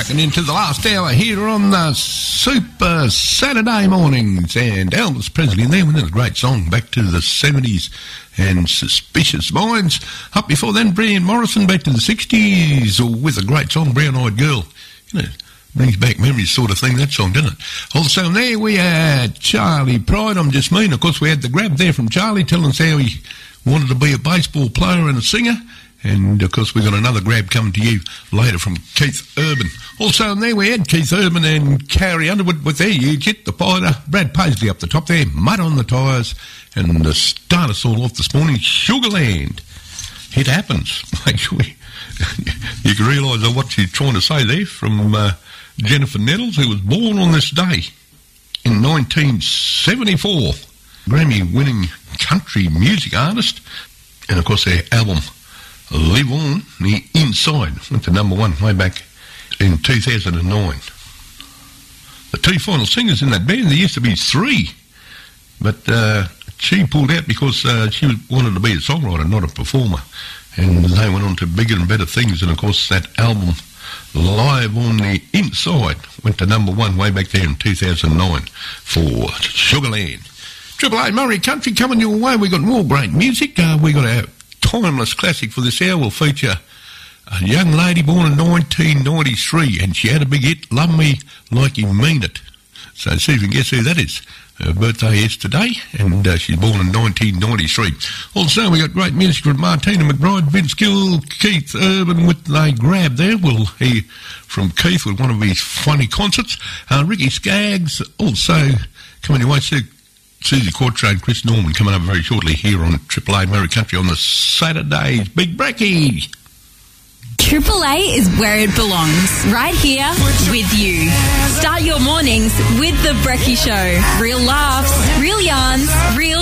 cracking into the last hour here on the Super Saturday mornings. And Elvis Presley and them, and then a great song back to the 70s and Suspicious Minds. Up before then, Brian Morrison back to the 60s, or with a great song, Brown Eyed Girl. You know, brings back memories sort of thing, that song, doesn't it? Also there we had Charlie Pride, I'm Just Mean. Of course, we had the grab there from Charlie telling us how he wanted to be a baseball player and a singer. And, of course, we've got another grab coming to you later from Keith Urban. Also, there we had Keith Urban and Carrie Underwood with their huge hit, The Fighter. Brad Paisley up the top there, Mud on the Tyres. And to start us all off this morning, Sugarland. It happens. You can realise what she's trying to say there from Jennifer Nettles, who was born on this day in 1974. Grammy-winning country music artist. And, of course, their album Live On, The Inside, went to number one way back in 2009. The two final singers in that band, there used to be three, but she pulled out because she wanted to be a songwriter, not a performer, and they went on to bigger and better things. And of course that album Live On The Inside went to number one way back there in 2009 for Sugarland. Triple A Murray Country coming your way. We got more great music. We got our timeless classic for this hour. Will feature a young lady born in 1993, and she had a big hit, Love Me Like You Mean It. So see if you can guess who that is. Her birthday is today, and she's born in 1993. Also, we got great music from Martina McBride, Vince Gill, Keith Urban with a grab there. We'll hear from Keith with one of his funny concerts. Ricky Skaggs also coming your way. Susie Quattrone, Chris Norman coming up very shortly here on Triple A Murray Country on the Saturdays. Big Brekkie. Triple A is where it belongs, right here with you. Start your mornings with The Brekkie Show. Real laughs, real yarns, real